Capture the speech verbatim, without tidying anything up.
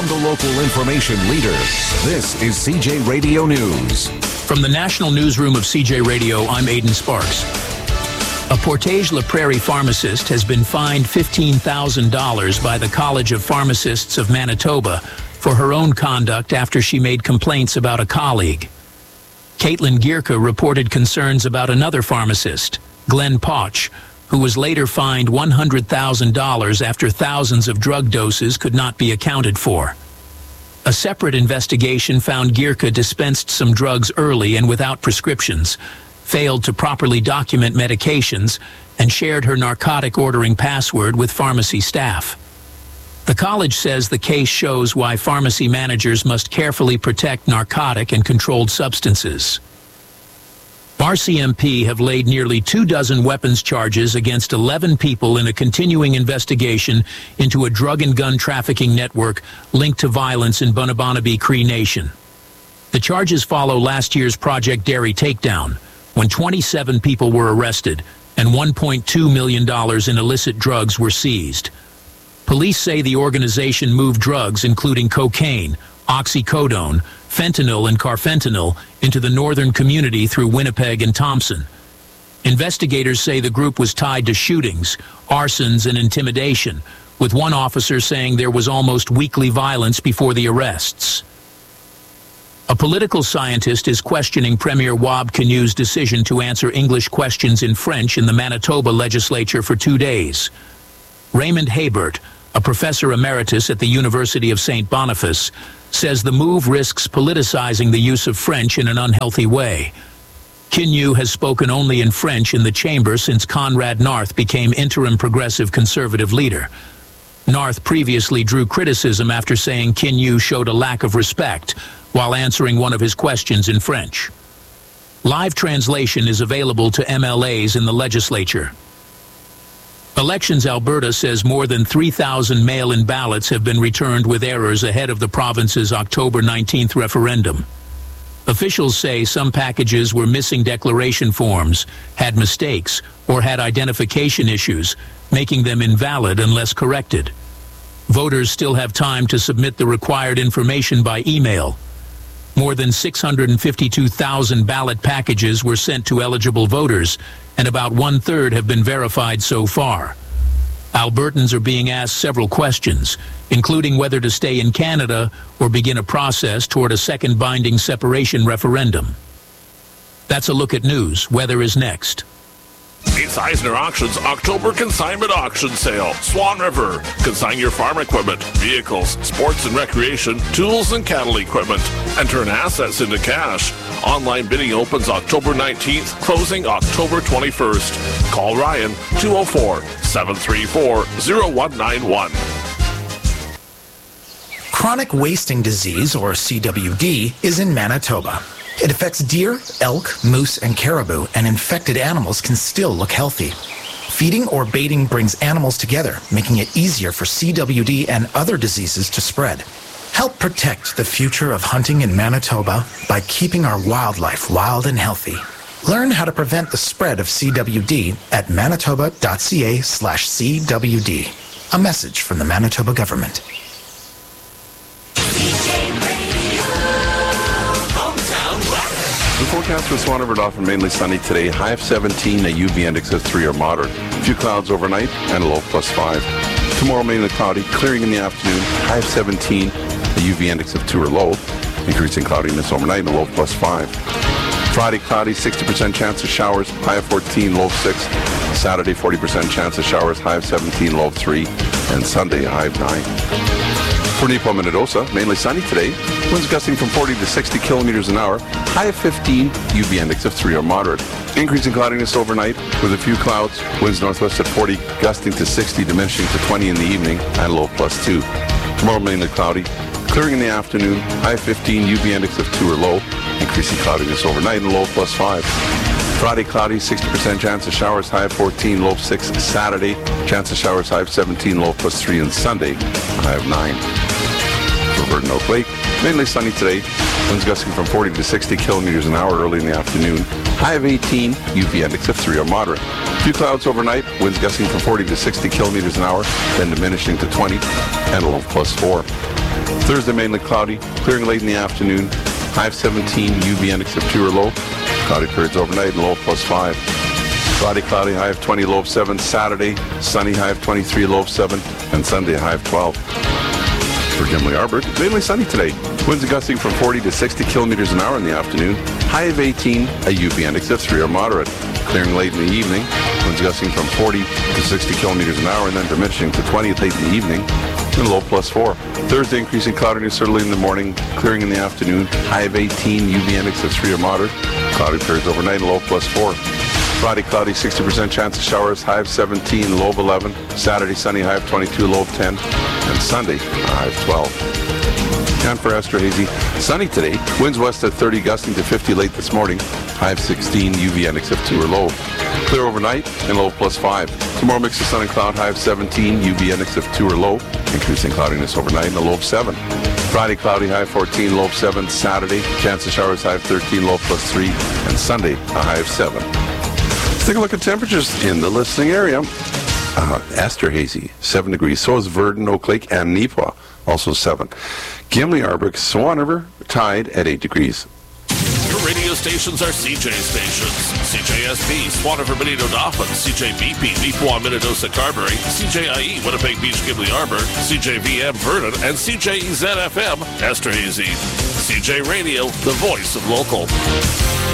From the local information leader, this is C J Radio News. From the National Newsroom of C J Radio, I'm Aidan Sparks. A Portage-La Prairie pharmacist has been fined fifteen thousand dollars by the College of Pharmacists of Manitoba for her own conduct after she made complaints about a colleague. Caitlin Gierke reported concerns about another pharmacist, Glenn Poch, who was later fined one hundred thousand dollars after thousands of drug doses could not be accounted for. A separate investigation found Gierke dispensed some drugs early and without prescriptions, failed to properly document medications, and shared her narcotic ordering password with pharmacy staff. The college says the case shows why pharmacy managers must carefully protect narcotic and controlled substances. R C M P have laid nearly two dozen weapons charges against eleven people in a continuing investigation into a drug and gun trafficking network linked to violence in Bunabanabe Cree Nation. The charges follow last year's Project Dairy takedown, when twenty-seven people were arrested and one point two million dollars in illicit drugs were seized. Police say the organization moved drugs including cocaine, oxycodone, fentanyl and carfentanil into the northern community through Winnipeg and Thompson. Investigators say the group was tied to shootings, arsons and intimidation, with one officer saying there was almost weekly violence before the arrests. A political scientist is questioning Premier Wab Kinew's decision to answer English questions in French in the Manitoba legislature for two days. Raymond Haybert, a professor emeritus at the University of Saint Boniface, says the move risks politicizing the use of French in an unhealthy way. Kinew has spoken only in French in the chamber since Conrad North became interim progressive conservative leader. North previously drew criticism after saying Kinew showed a lack of respect while answering one of his questions in French. Live translation is available to M L As in the legislature. Elections Alberta says more than three thousand mail-in ballots have been returned with errors ahead of the province's October nineteenth referendum. Officials say some packages were missing declaration forms, had mistakes, or had identification issues, making them invalid unless corrected. Voters still have time to submit the required information by email. More than six hundred fifty-two thousand ballot packages were sent to eligible voters, and about one-third have been verified so far. Albertans are being asked several questions, including whether to stay in Canada or begin a process toward a second binding separation referendum. That's a look at news. Weather is next. It's Eisner Auctions October Consignment Auction Sale. Swan River. Consign your farm equipment, vehicles, sports and recreation, tools and cattle equipment, and turn assets into cash. Online bidding opens October nineteenth, closing October twenty-first. Call Ryan two oh four, seven three four, oh one nine one. Chronic wasting disease, or C W D, is in Manitoba. It affects deer, elk, moose, and caribou, and infected animals can still look healthy. Feeding or baiting brings animals together, making it easier for C W D and other diseases to spread. Help protect the future of hunting in Manitoba by keeping our wildlife wild and healthy. Learn how to prevent the spread of C W D at manitoba.ca slash CWD. A message from the Manitoba government. The forecast for Swan River often mainly sunny today. High of seventeen, a U V index of three or moderate. A few clouds overnight and a low plus five. Tomorrow mainly cloudy, clearing in the afternoon. High of seventeen, a U V index of two or low. Increasing cloudiness overnight and a low plus five. Friday cloudy, sixty percent chance of showers. High of fourteen, low of six. Saturday forty percent chance of showers. High of seventeen, low of three. And Sunday high of nine. For Nepo Minnedosa, mainly sunny today. Winds gusting from forty to sixty kilometers an hour. High of fifteen, U V index of three or moderate. Increasing cloudiness overnight with a few clouds. Winds northwest at forty, gusting to sixty, diminishing to twenty in the evening, and low plus two. Tomorrow mainly cloudy. Clearing in the afternoon. High of fifteen, U V index of two or low. Increasing cloudiness overnight and low plus five. Friday cloudy, sixty percent chance of showers, high of fourteen, low of six. Saturday, chance of showers, high of seventeen, low of plus three. And Sunday, high of nine. For Burton Oak Lake, mainly sunny today. Winds gusting from forty to sixty kilometers an hour early in the afternoon. High of eighteen, U V index of three or moderate. A few clouds overnight, winds gusting from forty to sixty kilometers an hour, then diminishing to twenty, and a low of plus four. Thursday, mainly cloudy, clearing late in the afternoon. High of seventeen, U V index of two or low. Cloudy periods overnight and low plus five. Friday, cloudy, high of twenty, low of seven. Saturday, sunny, high of twenty-three, low of seven. And Sunday, high of twelve. For Gimli Arbor, mainly sunny today. Winds gusting from forty to sixty kilometers an hour in the afternoon. High of eighteen, a U V index of three or moderate. Clearing late in the evening. Winds gusting from forty to sixty kilometers an hour and then diminishing to twenty late in the evening. And low plus four. Thursday, increasing cloudiness early in the morning, clearing in the afternoon. High of eighteen, U V index of three or moderate. Cloudy periods overnight, low plus four. Friday, cloudy, sixty percent chance of showers, high of seventeen, low of eleven. Saturday, sunny, high of twenty-two, low of ten. And Sunday, high of twelve. And for Esterhazy, sunny today. Winds west at thirty, gusting to fifty late this morning. High of sixteen, U V index of two or low. Clear overnight and low plus five. Tomorrow, mix of sun and cloud, high of seventeen, U V index of two or low. Increasing cloudiness overnight and a low of seven. Friday, cloudy, high of fourteen, low of seven. Saturday, chance of showers, high of thirteen, low plus three. And Sunday, a high of seven. Let's take a look at temperatures in the listening area. Uh, Esterhazy, seven degrees. So is Verdon, Oak Lake, and Neepawa, also seven. Gimli, Arbrook, Swan River, tied at eight degrees. Your radio stations are C J stations. C J S P, Swan River, Benito, Dauphin. C J B P, Neepawa, Minnedosa, Carberry. C J I E, Winnipeg Beach, Gimli, Arbor. C J V M, Verdon. And C J E Z F M, Esterhazy. C J Radio, the voice of local.